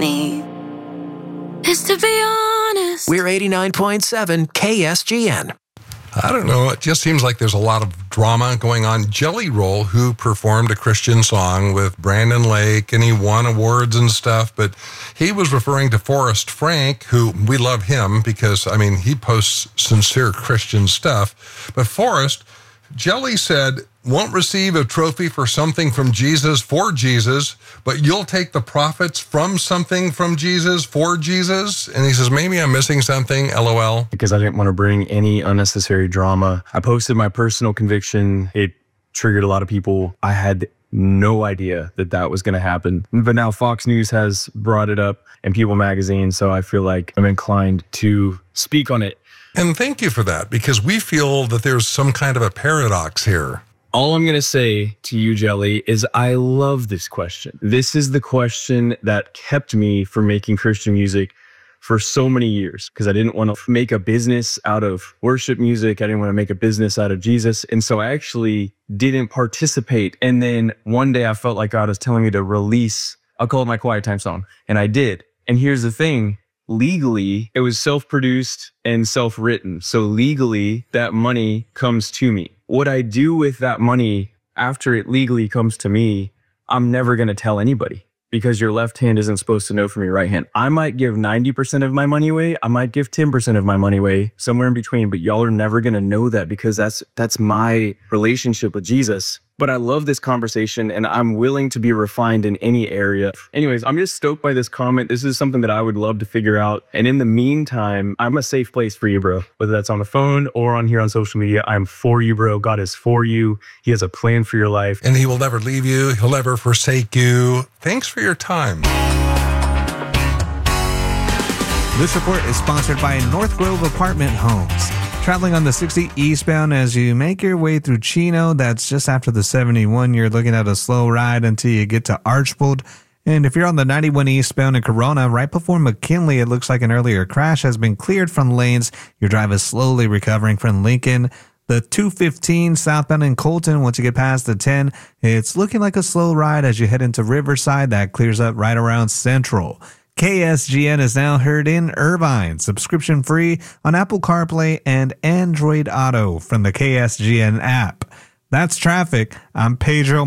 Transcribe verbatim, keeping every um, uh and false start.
me is to be honest. We're eighty-nine point seven K S G N. I don't know. It just seems like there's a lot of drama going on. Jelly Roll, who performed a Christian song with Brandon Lake, and he won awards and stuff, but he was referring to Forrest Frank, who we love him because, I mean, he posts sincere Christian stuff. But Forrest, Jelly said, won't receive a trophy for something from Jesus for Jesus, but you'll take the profits from something from Jesus for Jesus. And he says, maybe I'm missing something, LOL. Because I didn't want to bring any unnecessary drama. I posted my personal conviction. It triggered a lot of people. I had no idea that that was going to happen. But now Fox News has brought it up and People Magazine, so I feel like I'm inclined to speak on it. And thank you for that, because we feel that there's some kind of a paradox here. All I'm going to say to you, Jelly, is I love this question. This is the question that kept me from making Christian music for so many years, because I didn't want to make a business out of worship music. I didn't want to make a business out of Jesus. And so I actually didn't participate. And then one day I felt like God was telling me to release, I'll call it my quiet time song. And I did. And here's the thing. Legally, it was self-produced and self-written. So legally, that money comes to me. What I do with that money after it legally comes to me, I'm never going to tell anybody, because your left hand isn't supposed to know from your right hand. I might give ninety percent of my money away. I might give ten percent of my money away, somewhere in between, but y'all are never going to know that, because that's that's my relationship with Jesus. But I love this conversation, and I'm willing to be refined in any area. Anyways, I'm just stoked by this comment. This is something that I would love to figure out. And in the meantime, I'm a safe place for you, bro. Whether that's on the phone or on here on social media, I'm for you, bro. God is for you. He has a plan for your life. And he will never leave you. He'll never forsake you. Thanks for your time. This report is sponsored by North Grove Apartment Homes. Traveling on the sixty eastbound as you make your way through Chino, that's just after the seventy-one. You're looking at a slow ride until you get to Archbold. And if you're on the ninety-one eastbound in Corona, right before McKinley, it looks like an earlier crash has been cleared from lanes. Your drive is slowly recovering from Lincoln. The two fifteen southbound in Colton, once you get past the ten, it's looking like a slow ride as you head into Riverside. That clears up right around Central. K S G N is now heard in Irvine, subscription free on Apple CarPlay and Android Auto from the K S G N app. That's traffic. I'm Pedro